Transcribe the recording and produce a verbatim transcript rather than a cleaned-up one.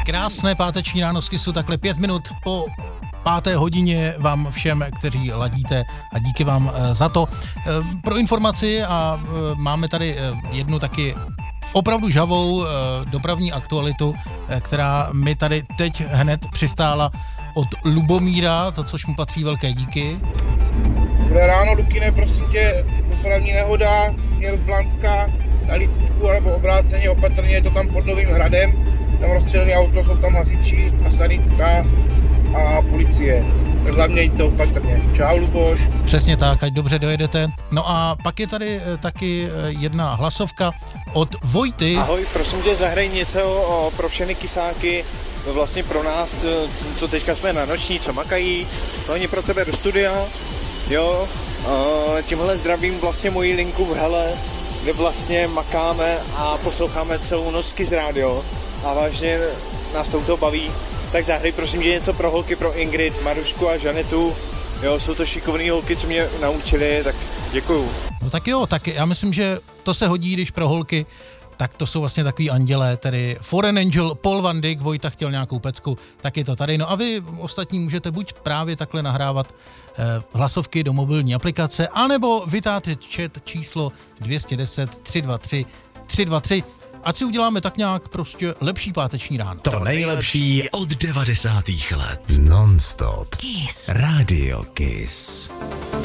Krásné páteční ráno z Kissu, takhle pět minut po páté hodině vám všem, kteří ladíte a díky vám za to. Pro informaci a máme tady jednu taky opravdu žavou dopravní aktualitu, která mi tady teď hned přistála od Lubomíra, za což mu patří velké díky. Dobré ráno, Lukine, prosím tě, dopravní nehoda, směr z Blanska na Lipovku, alebo obráceně, opatrně, je to tam pod Novým Hradem, tam rozstřelené auto, jsou tam hasiči a sanitka a policie. Tak hlavně jděte opatrně. Čau, Luboš. Přesně tak, ať dobře dojedete. No a pak je tady taky jedna hlasovka od Vojty. Ahoj, prosím tě, zahraj něco o, pro všechny kysáky, vlastně pro nás, co teďka jsme na noční, co makají, hlavně pro tebe do studia, jo. Tímhle zdravím vlastně moji linku v Hele, kde vlastně makáme a posloucháme celou noc Kiss Radio a vážně nás touto baví. Tak zahraj prosím tě něco pro holky, pro Ingrid, Marušku a Žanetu. Jo, jsou to šikovný holky, co mě naučili, tak děkuju. No tak jo, tak já myslím, že to se hodí, když pro holky, tak to jsou vlastně takový andělé, tedy Foreign Angel, Paul Van Dyk, Vojta chtěl nějakou pecku, tak je to tady. No a vy ostatní můžete buď právě takhle nahrávat eh, hlasovky do mobilní aplikace, anebo vytáte chat číslo dvě stě deset, tři sta dvacet tři, tři sta dvacet tři. Ať si uděláme tak nějak prostě lepší páteční ráno. To nejlepší od devadesátých let. Non-stop. Kiss. Radio Kiss.